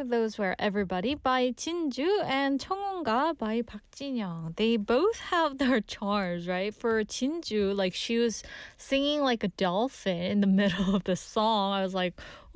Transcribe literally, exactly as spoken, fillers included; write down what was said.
those were Everybody by Jinju and 청혼가 by 박진영. They both have their charms, right? For Jinju, like she was singing like a dolphin in the middle of the song. I was like,